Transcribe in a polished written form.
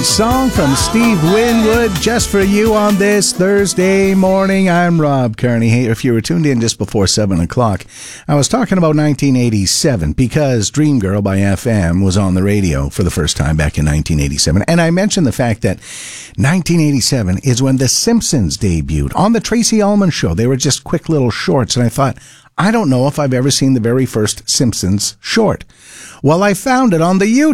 Simpsons song from Steve Winwood, just for you on this Thursday morning. I'm Rob Kearney. Hey, if you were tuned in just before 7 o'clock, I was talking about 1987 because Dreamgirl by FM was on the radio for the first time back in 1987. And I mentioned the fact that 1987 is when The Simpsons debuted on the Tracy Ullman Show. They were just quick little shorts, and I thought, I don't know if I've ever seen the very first Simpsons short. Well, I found it on the YouTube